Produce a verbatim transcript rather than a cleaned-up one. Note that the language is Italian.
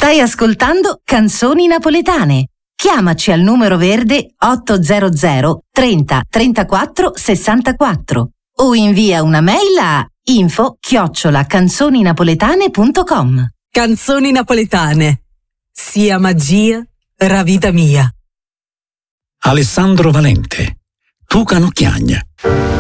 Stai ascoltando Canzoni Napoletane. Chiamaci al numero verde ottocento trenta trentaquattro sessantaquattro o invia una mail a info chiocciola canzoninapoletane punto com. Canzoni Napoletane. Sia magia, ra vita mia. Alessandro Valente, Tu Canocchiagna.